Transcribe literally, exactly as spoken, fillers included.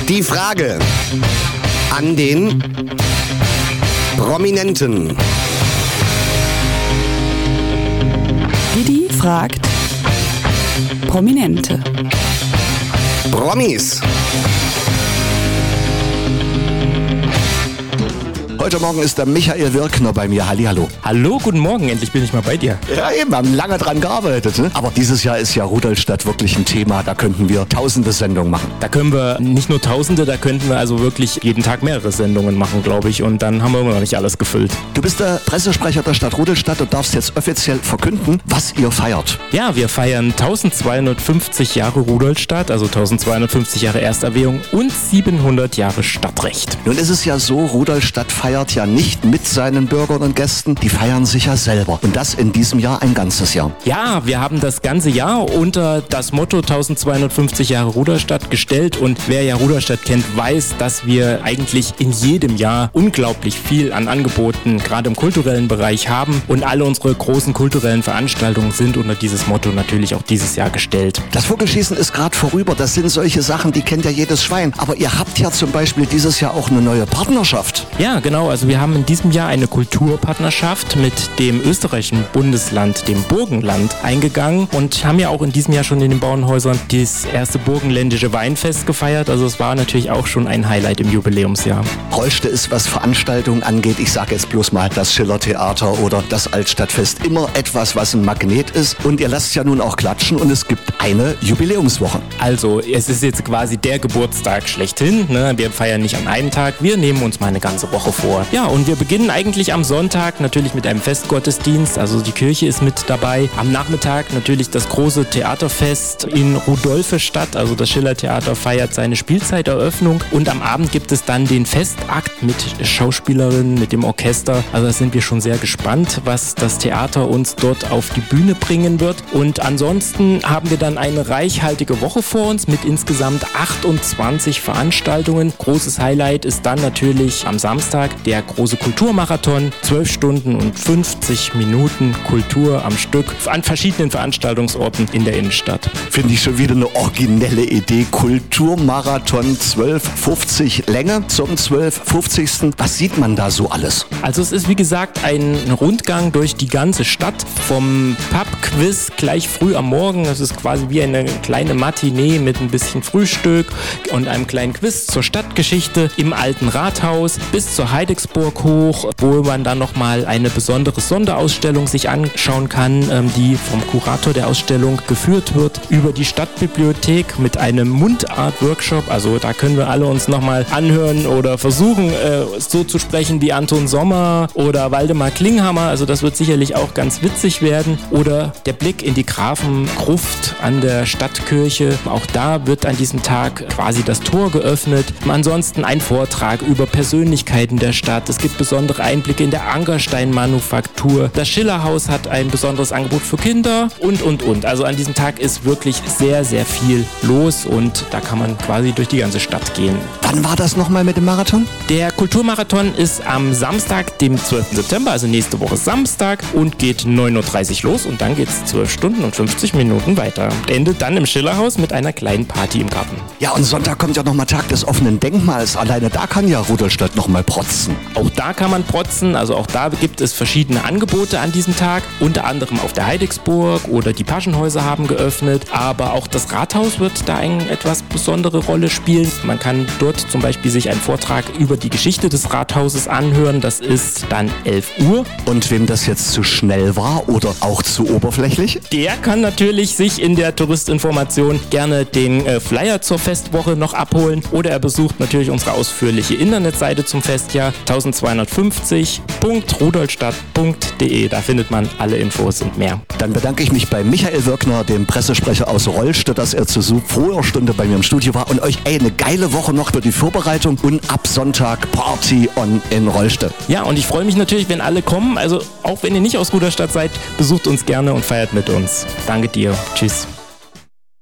Die Frage an den Prominenten. Didi fragt Prominente. Promis. Heute Morgen ist der Michael Wirkner bei mir. Hallihallo. Hallo, guten Morgen. Endlich bin ich mal bei dir. Ja, eben, wir haben lange dran gearbeitet. Ne? Aber dieses Jahr ist ja Rudolstadt wirklich ein Thema. Da könnten wir tausende Sendungen machen. Da können wir nicht nur tausende, da könnten wir also wirklich jeden Tag mehrere Sendungen machen, glaube ich. Und dann haben wir immer noch nicht alles gefüllt. Du bist der Pressesprecher der Stadt Rudolstadt und darfst jetzt offiziell verkünden, was ihr feiert. Ja, wir feiern zwölfhundertfünfzig Jahre Rudolstadt, also zwölfhundertfünfzig Jahre Ersterwährung und siebenhundert Jahre Stadtrecht. Nun ist es ja so, Rudolstadt feiert ja nicht mit seinen Bürgern und Gästen, die feiern sich ja selber. Und das in diesem Jahr ein ganzes Jahr. Ja, wir haben das ganze Jahr unter das Motto zwölfhundertfünfzig Jahre Rudolstadt gestellt. Und wer ja Rudolstadt kennt, weiß, dass wir eigentlich in jedem Jahr unglaublich viel an Angeboten, gerade im kulturellen Bereich haben. Und alle unsere großen kulturellen Veranstaltungen sind unter dieses Motto natürlich auch dieses Jahr gestellt. Das Vogelschießen ist gerade vorüber. Das sind solche Sachen, die kennt ja jedes Schwein. Aber ihr habt ja zum Beispiel dieses Jahr auch eine neue Partnerschaft. Ja, genau. Also wir haben in diesem Jahr eine Kulturpartnerschaft mit dem österreichischen Bundesland, dem Burgenland, eingegangen und haben ja auch in diesem Jahr schon in den Bauernhäusern das erste burgenländische Weinfest gefeiert. Also es war natürlich auch schon ein Highlight im Jubiläumsjahr. Rolste ist, was Veranstaltungen angeht, ich sage jetzt bloß mal das Schillertheater oder das Altstadtfest, immer etwas, was ein Magnet ist. Und ihr lasst ja nun auch klatschen und es gibt eine Jubiläumswoche. Also es ist jetzt quasi der Geburtstag schlechthin. Ne? Wir feiern nicht an einem Tag, wir nehmen uns mal eine ganze Woche vor. Ja, und wir beginnen eigentlich am Sonntag natürlich mit einem Festgottesdienst, also die Kirche ist mit dabei. Am Nachmittag natürlich das große Theaterfest in Rudolfestadt, also das Schillertheater feiert seine Spielzeiteröffnung und am Abend gibt es dann den Festakt mit Schauspielerinnen, mit dem Orchester. Also da sind wir schon sehr gespannt, was das Theater uns dort auf die Bühne bringen wird. Und ansonsten haben wir dann eine reichhaltige Woche vor uns mit insgesamt achtundzwanzig Veranstaltungen. Großes Highlight ist dann natürlich am Samstag der große Kulturmarathon, zwölf Stunden und fünfzig Minuten Kultur am Stück an verschiedenen Veranstaltungsorten in der Innenstadt. Finde ich schon wieder eine originelle Idee. Kulturmarathon zwölf fünfzig Länge zum zwölf fünfzigsten Was sieht man da so alles? Also es ist wie gesagt ein Rundgang durch die ganze Stadt, vom Pub-Quiz gleich früh am Morgen. Das ist quasi wie eine kleine Matinee mit ein bisschen Frühstück und einem kleinen Quiz zur Stadtgeschichte im alten Rathaus bis zur Heidegsburg hoch, wo man dann nochmal eine besondere Sonderausstellung sich anschauen kann, ähm, die vom Kurator der Ausstellung geführt wird, über die Stadtbibliothek mit einem Mundart-Workshop. Also da können wir alle uns nochmal anhören oder versuchen, äh, so zu sprechen wie Anton Sommer oder Waldemar Klinghammer. Also das wird sicherlich auch ganz witzig werden. Oder der Blick in die Grafengruft an der Stadtkirche. Auch da wird an diesem Tag quasi das Tor geöffnet. Ansonsten ein Vortrag über Persönlichkeiten der Stadt. Es gibt besondere Einblicke in der Angerstein-Manufaktur. Das Schillerhaus hat ein besonderes Angebot für Kinder und, und, und. Also an diesem Tag ist wirklich sehr, sehr viel los und da kann man quasi durch die ganze Stadt gehen. Wann war das nochmal mit dem Marathon? Der Kulturmarathon ist am Samstag, dem zwölften September, also nächste Woche Samstag und geht neun Uhr dreißig los und dann geht es zwölf Stunden und fünfzig Minuten weiter. Endet dann im Schillerhaus mit einer kleinen Party im Garten. Ja, und Sonntag kommt ja nochmal Tag des offenen Denkmals. Alleine da kann ja Rudolstadt nochmal protzen. Auch da kann man protzen, also auch da gibt es verschiedene Angebote an diesem Tag, unter anderem auf der Heidegsburg oder die Paschenhäuser haben geöffnet, aber auch das Rathaus wird da eine etwas besondere Rolle spielen. Man kann dort zum Beispiel sich einen Vortrag über die Geschichte des Rathauses anhören, das ist dann elf Uhr. Und wem das jetzt zu schnell war oder auch zu oberflächlich? Der kann natürlich sich in der Touristinformation gerne den äh, Flyer zur Festwoche noch abholen oder er besucht natürlich unsere ausführliche Internetseite zum Festjahr zwölfhundertfünfzig punkt rudolstadt punkt de. Da findet man alle Infos und mehr. Dann bedanke ich mich bei Michael Wirkner, dem Pressesprecher aus Rolste, dass er zu so früher Stunde bei mir im Studio war und euch ey, eine geile Woche noch für die Vorbereitung und ab Sonntag Party on in Rolste. Ja, und ich freue mich natürlich, wenn alle kommen. Also auch wenn ihr nicht aus Rudolstadt seid, besucht uns gerne und feiert mit uns. Danke dir. Tschüss.